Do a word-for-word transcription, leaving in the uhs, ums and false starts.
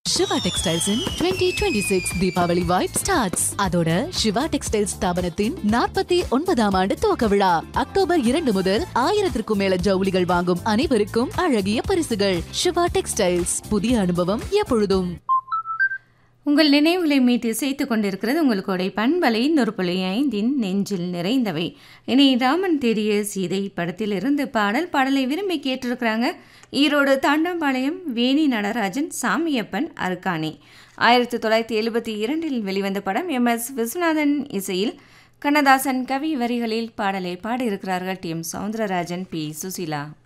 Siva textiles இன் twenty twenty-six Deepavali vibe starts. அதோட Siva textiles ஸ்தாபனத்தின் நாற்பத்தி ஒன்பதாம் ஆண்டு துவக்க விழா அக்டோபர் இரண்டு முதல் ஆயிரத்திற்கும் மேல ஜவுளிகள் வாங்கும் அனைவருக்கும் அழகிய பரிசுகள். சிவா டெக்ஸ்டைல்ஸ், புதிய அனுபவம் எப்பொழுதும். உங்கள் நினைவுகளை மீட்டு இசைத்து கொண்டிருக்கிறது உங்களுடைய பண்பலை நொறுப்புலை ஐந்தின் நெஞ்சில் நிறைந்தவை. இனி ராமன் தேடிய சீதை படத்திலிருந்து பாடல் பாடலை விரும்பி கேட்டிருக்கிறாங்க ஈரோடு தாண்டம்பாளையம் வேணி நடராஜன், சாமியப்பன், அருக்காணி. ஆயிரத்தி தொள்ளாயிரத்தி எழுபத்தி இரண்டில் வெளிவந்த படம். எம் எஸ் விஸ்வநாதன் இசையில் கண்ணதாசன் கவி வரிகளில் பாடலை பாடியிருக்கிறார்கள் D M Soundararajan, B Susheela.